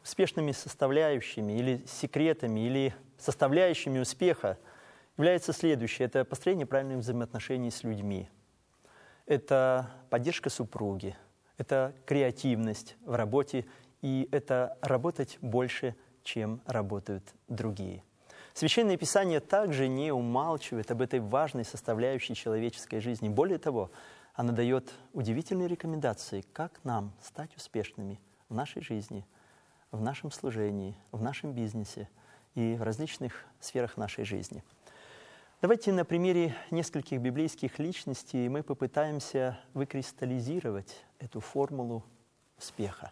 успешными составляющими или секретами, или составляющими успеха является следующее. Это построение правильных взаимоотношений с людьми. Это поддержка супруги, это креативность в работе, и это работать больше, чем работают другие. Священное Писание также не умалчивает об этой важной составляющей человеческой жизни. Более того, оно дает удивительные рекомендации, как нам стать успешными в нашей жизни, в нашем служении, в нашем бизнесе и в различных сферах нашей жизни. Давайте на примере нескольких библейских личностей мы попытаемся выкристаллизировать эту формулу успеха.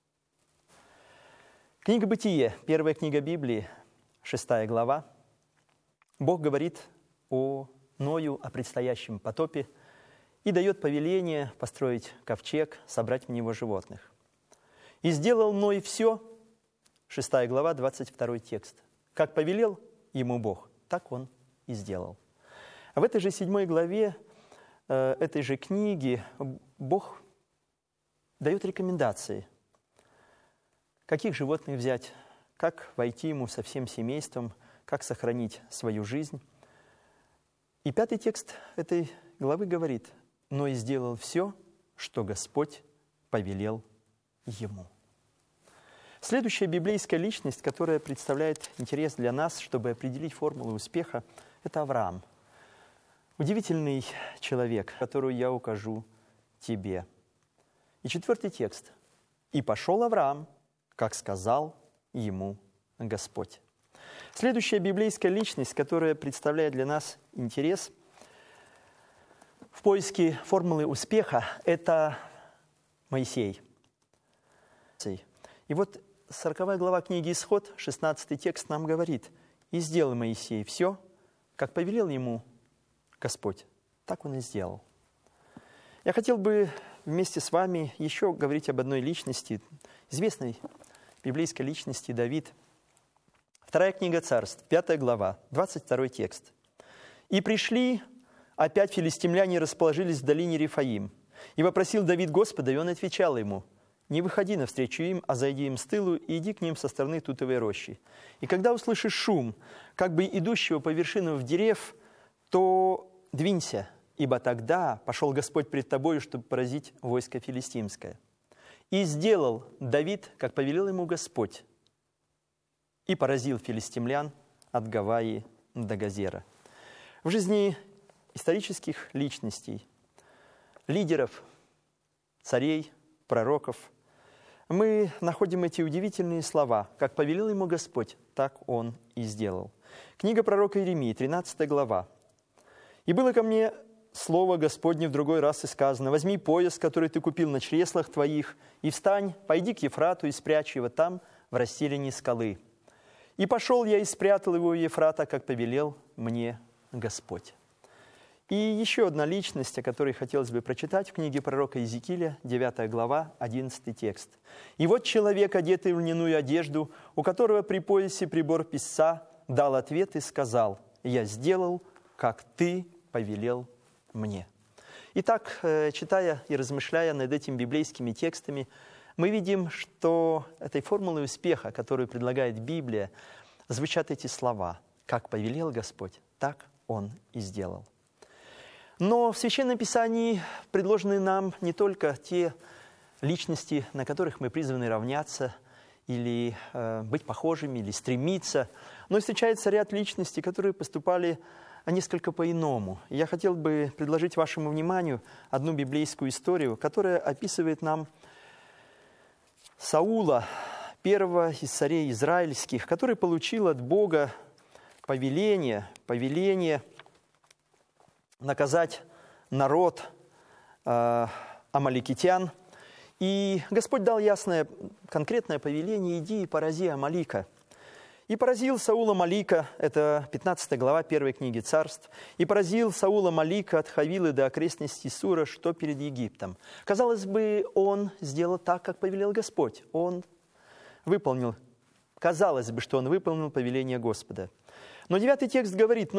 Книга «Бытие», первая книга Библии, 6 глава. Бог говорит о Ною, о предстоящем потопе и дает повеление построить ковчег, собрать в него животных. «И сделал Ной все», 6 глава, 22 текст. «Как повелел ему Бог, так он и сделал». А в этой же 7 главе этой же книги Бог дает рекомендации, каких животных взять, как войти ему со всем семейством, как сохранить свою жизнь. И 5 текст этой главы говорит: «Но и сделал все, что Господь повелел ему». Следующая библейская личность, которая представляет интерес для нас, чтобы определить формулу успеха, это Авраам. Удивительный человек, которого я укажу тебе. И 4 текст. «И пошел Авраам, как сказал ему Господь». Следующая библейская личность, которая представляет для нас интерес в поиске формулы успеха, это Моисей. И вот 40 глава книги «Исход», 16 текст нам говорит: «И сделал Моисей все, как повелел ему Господь». Так он и сделал. Я хотел бы вместе с вами еще говорить об одной личности, известной библейской личности Давид. 2 книга Царств, 5 глава, 22 текст. «И пришли опять филистимляне, расположились в долине Рефаим. И вопросил Давид Господа, и он отвечал ему: не выходи навстречу им, а зайди им с тылу и иди к ним со стороны тутовой рощи. И когда услышишь шум, как бы идущего по вершинам в дерев, то двинься, ибо тогда пошел Господь пред тобою, чтобы поразить войско филистимское. И сделал Давид, как повелел ему Господь, и поразил филистимлян от Гаваи до Газера». В жизни исторических личностей, лидеров, царей, пророков, мы находим эти удивительные слова: «Как повелел ему Господь, так он и сделал». Книга пророка Иеремии, 13 глава. «И было ко мне слово Господне в другой раз и сказано: возьми пояс, который ты купил на чреслах твоих, и встань, пойди к Ефрату и спрячь его там, в расселине скалы. И пошел я и спрятал его у Ефрата, как повелел мне Господь». И еще одна личность, о которой хотелось бы прочитать, в книге пророка Иезекииля, 9 глава, 11 текст. «И вот человек, одетый в льняную одежду, у которого при поясе прибор писца, дал ответ и сказал: я сделал, как ты повелел мне». Итак, читая и размышляя над этими библейскими текстами, мы видим, что этой формулой успеха, которую предлагает Библия, звучат эти слова: «Как повелел Господь, так Он и сделал». Но в Священном Писании предложены нам не только те личности, на которых мы призваны равняться, или быть похожими, или стремиться, но и встречается ряд личностей, которые поступали несколько по-иному. Я хотел бы предложить вашему вниманию одну библейскую историю, которая описывает нам Саула, первого из царей израильских, который получил от Бога повеление наказать народ амаликитян. И Господь дал ясное, конкретное повеление: иди и порази Амалика. И поразил Саул Амалика, это 15 глава 1 книги Царств, и поразил Саул Амалика от Хавилы до окрестностей Сура, что перед Египтом. Казалось бы, он сделал так, как повелел Господь. Он выполнил, казалось бы, что он выполнил повеление Господа. Но 9 текст говорит: